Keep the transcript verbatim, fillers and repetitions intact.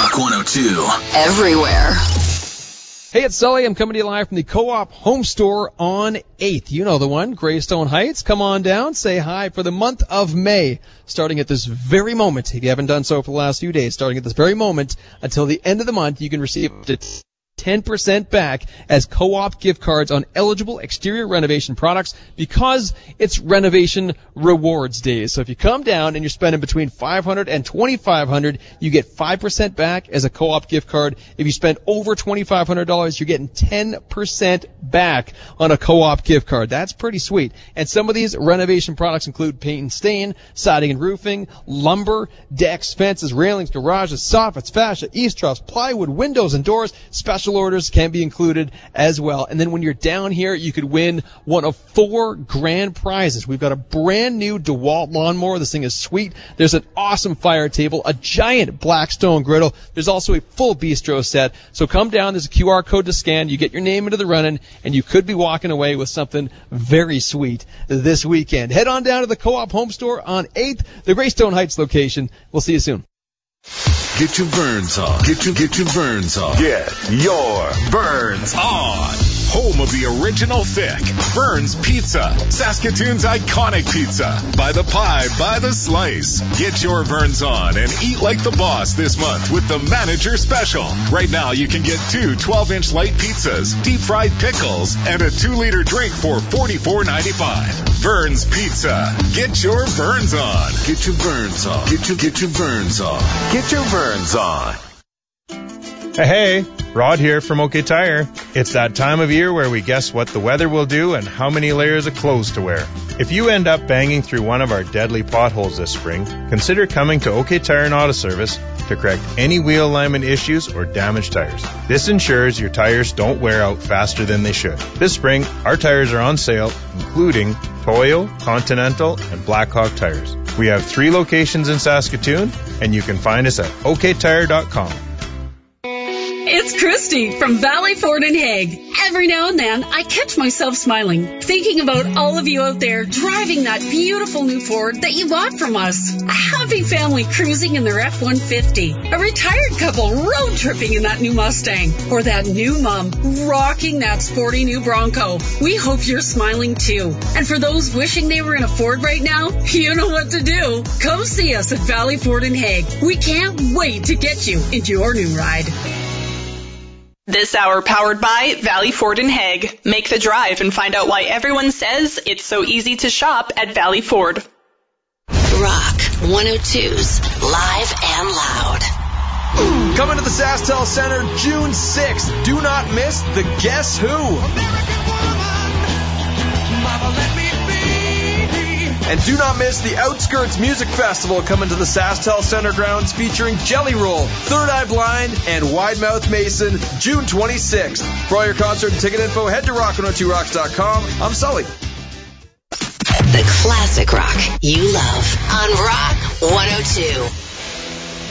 Rock one oh two. Everywhere. Hey, it's Sully. I'm coming to you live from the Co-op Home Store on eighth. You know the one, Greystone Heights. Come on down, say hi for the month of May, starting at this very moment. If you haven't done so for the last few days, starting at this very moment until the end of the month, you can receive up to ten percent back as Co-op gift cards on eligible exterior renovation products because it's Renovation Rewards Days. So if you come down and you're spending between five hundred dollars and twenty-five hundred dollars, you get five percent back as a Co-op gift card. If you spend over twenty-five hundred dollars, you're getting ten percent back on a Co-op gift card. That's pretty sweet. And some of these renovation products include paint and stain, siding and roofing, lumber, decks, fences, railings, garages, soffits, fascia, eaves troughs, plywood, windows and doors. Special orders can be included as well. And then when you're down here, you could win one of four grand prizes. We've got a brand new DeWalt lawnmower. This thing is sweet. There's an awesome fire table, a giant Blackstone griddle. There's also a full bistro set. So come down. There's a Q R code to scan. You get your name into the running, and you could be walking away with something very sweet this weekend. Head on down to the Co-op Home Store on eighth, the Greystone Heights location. We'll see you soon. Get your Burns on. Get your, get your Burns on. Get your Burns on. Home of the original thick. Burns Pizza. Saskatoon's iconic pizza. By the pie, by the slice. Get your Burns on and eat like the boss this month with the Manager Special. Right now you can get two twelve-inch light pizzas, deep-fried pickles, and a two-liter drink for forty-four ninety-five. Burns Pizza. Get your Burns on. Get your Burns on. Get your, get your Burns on. Get your Burns on. Hey, Rod here from OK Tire. It's that time of year where we guess what the weather will do and how many layers of clothes to wear. If you end up banging through one of our deadly potholes this spring, consider coming to OK Tire and Auto Service to correct any wheel alignment issues or damaged tires. This ensures your tires don't wear out faster than they should. This spring, our tires are on sale, including Toyo, Continental, and Blackhawk tires. We have three locations in Saskatoon, and you can find us at O K tire dot com. It's Christy from Valley Ford and Hague. Every now and then, I catch myself smiling, thinking about all of you out there driving that beautiful new Ford that you bought from us. A happy family cruising in their F one fifty. A retired couple road tripping in that new Mustang. Or that new mom rocking that sporty new Bronco. We hope you're smiling too. And for those wishing they were in a Ford right now, you know what to do. Come see us at Valley Ford and Hague. We can't wait to get you into your new ride. This hour powered by Valley Ford and Hague. Make the drive and find out why everyone says it's so easy to shop at Valley Ford. Rock one oh two's Live and Loud. Coming to the SaskTel Center June sixth. Do not miss the Guess Who. American woman, mama, let me be. And do not miss the Outskirts Music Festival coming to the SaskTel Center grounds featuring Jelly Roll, Third Eye Blind, and Widemouth Mason June twenty-sixth. For all your concert and ticket info, head to rock one oh two rocks dot com. I'm Sully. The classic rock you love on Rock one oh two.